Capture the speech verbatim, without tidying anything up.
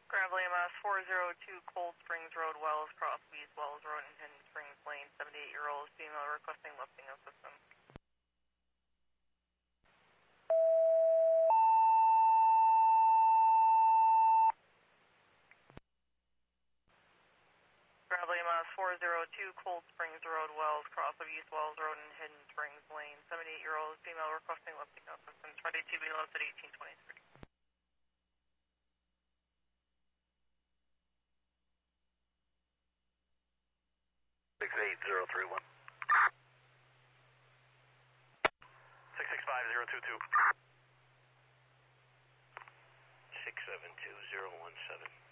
Gravelly M S four zero two Cold Springs Road, Wells, Cross East Wells Road in Hidden Springs Lane, seventy-eight-year-old female requesting lifting assistance. Gravelly M S four zero two Cold Springs Road, Wells, Cross of East Wells Road in Hidden Springs Lane, seventy-eight-year-old female requesting lifting assistance. Ready to be lifted eighteen twenty-three. six eight zero three one. six six five zero two two. six seven two zero one seven.